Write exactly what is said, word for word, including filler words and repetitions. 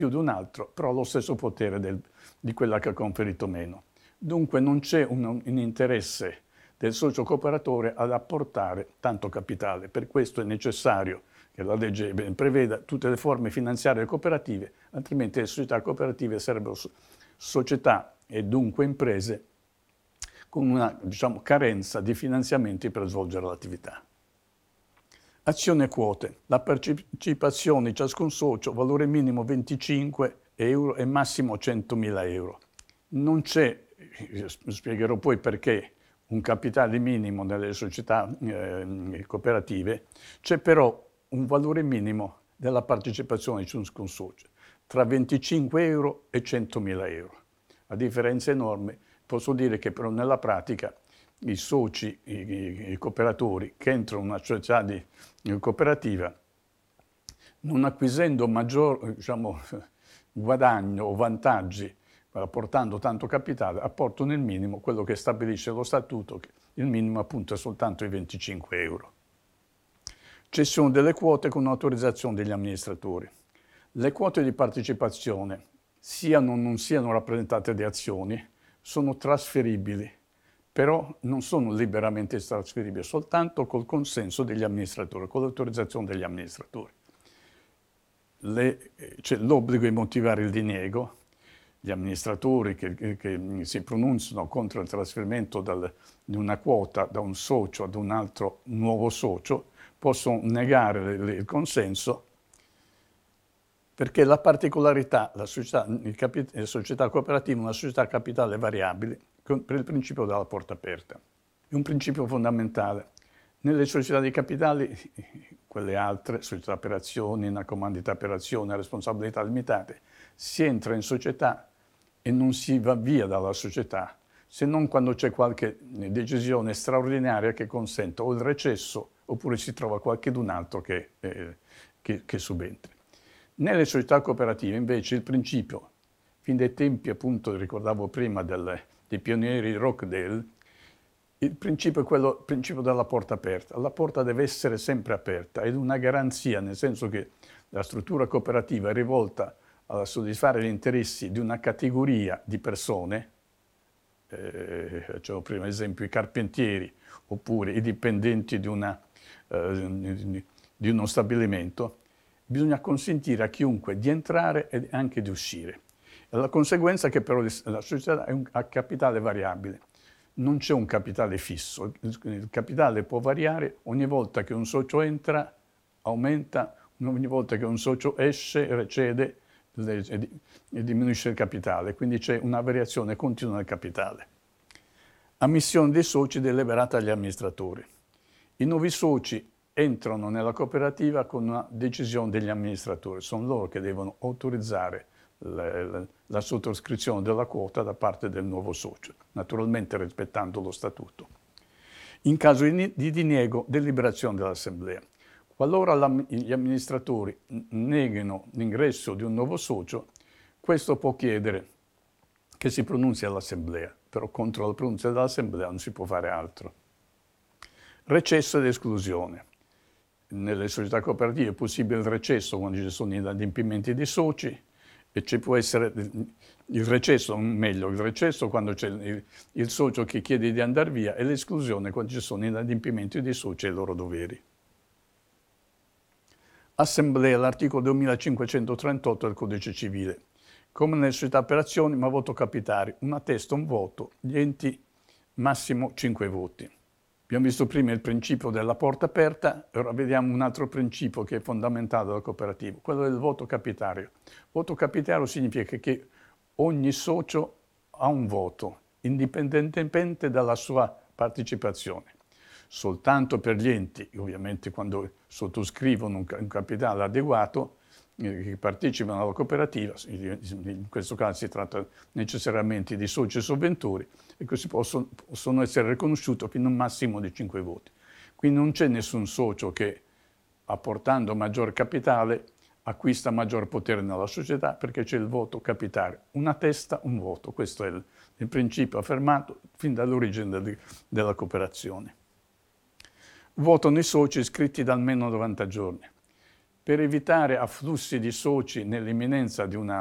più di un altro, però ha lo stesso potere del, di quella che ha conferito meno. Dunque non c'è un, un interesse del socio cooperatore ad apportare tanto capitale. Per questo è necessario che la legge preveda tutte le forme finanziarie cooperative, altrimenti le società cooperative sarebbero società e dunque imprese con una, diciamo, carenza di finanziamenti per svolgere l'attività. Azione e quote. La partecipazione di ciascun socio, valore minimo venticinque euro e massimo centomila euro. Non c'è, spiegherò poi perché, un capitale minimo nelle società eh, cooperative, c'è però un valore minimo della partecipazione di ciascun socio, tra venticinque euro e centomila euro. A differenza enorme, posso dire che però nella pratica i soci, i, i cooperatori che entrano in una società di, di cooperativa, non acquisendo maggior, diciamo, guadagno o vantaggi apportando tanto capitale, apportano il minimo, quello che stabilisce lo statuto, che il minimo appunto è soltanto i venticinque euro. Cessione delle quote con autorizzazione degli amministratori. Le quote di partecipazione, siano o non siano rappresentate di azioni, sono trasferibili, però non sono liberamente trasferibili, soltanto col consenso degli amministratori, con l'autorizzazione degli amministratori. C'è l'obbligo di motivare il diniego. Gli amministratori che, che, che si pronunciano contro il trasferimento dal, di una quota da un socio ad un altro nuovo socio possono negare le, le, il consenso, perché la particolarità, la società, il capi, la società cooperativa è una società a capitale variabile per il principio della porta aperta. È un principio fondamentale. Nelle società di capitali, quelle altre, società per azioni, una comandita per azioni, responsabilità limitate, si entra in società e non si va via dalla società, se non quando c'è qualche decisione straordinaria che consente o il recesso oppure si trova qualcun altro che, eh, che, che subentri. Nelle società cooperative invece il principio, fin dai tempi appunto, ricordavo prima, del, dei pionieri di Rockdale, il principio è quello, il principio della porta aperta. La porta deve essere sempre aperta ed una garanzia, nel senso che la struttura cooperativa è rivolta a soddisfare gli interessi di una categoria di persone, eh, facevo prima esempio i carpentieri oppure i dipendenti di, una, eh, di uno stabilimento, bisogna consentire a chiunque di entrare e anche di uscire. E la conseguenza è che però la società è un, a capitale variabile, non c'è un capitale fisso, il, il capitale può variare ogni volta che un socio entra, aumenta, ogni volta che un socio esce, recede, e diminuisce il capitale, quindi c'è una variazione continua del capitale. Ammissione dei soci deliberata agli amministratori. I nuovi soci entrano nella cooperativa con una decisione degli amministratori, sono loro che devono autorizzare le, le, la sottoscrizione della quota da parte del nuovo socio, naturalmente rispettando lo statuto. In caso di, di diniego, deliberazione dell'assemblea. Qualora gli amministratori neghino l'ingresso di un nuovo socio, questo può chiedere che si pronunzi all'assemblea, però contro la pronuncia dell'assemblea non si può fare altro. Recesso ed esclusione. Nelle società cooperative è possibile il recesso quando ci sono gli adempimenti dei soci e ci può essere il recesso, meglio, il recesso quando c'è il, il socio che chiede di andare via e l'esclusione quando ci sono gli adempimenti dei soci e i loro doveri. Assemblea, l'articolo duemilacinquecentotrentotto del Codice Civile. Come nelle società per azioni, ma voto capitale, una testa, un voto, gli enti massimo cinque voti. Abbiamo visto prima il principio della porta aperta, ora vediamo un altro principio che è fondamentale della cooperativa, quello del voto capitario. Voto capitario significa che ogni socio ha un voto, indipendentemente dalla sua partecipazione. Soltanto per gli enti, ovviamente quando sottoscrivono un, un capitale adeguato, eh, che partecipano alla cooperativa, in questo caso si tratta necessariamente di soci e sovventori, e questi possono, possono essere riconosciuti fino a un massimo di cinque voti. Quindi non c'è nessun socio che, apportando maggior capitale, acquista maggior potere nella società, perché c'è il voto capitario. Una testa, un voto. Questo è il, il principio affermato fin dall'origine de, della cooperazione. Votano i soci iscritti da almeno novanta giorni. per evitare afflussi di soci nell'imminenza di una